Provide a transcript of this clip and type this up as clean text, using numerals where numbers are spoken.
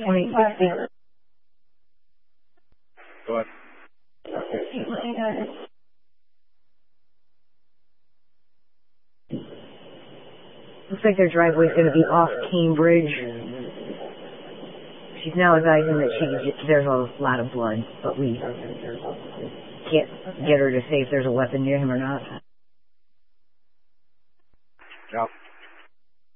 I mean, Go ahead. looks like their driveway's going to be off Cambridge. She's now advising that there's a lot of blood, but we can't get her to say if there's a weapon near him or not. Yeah.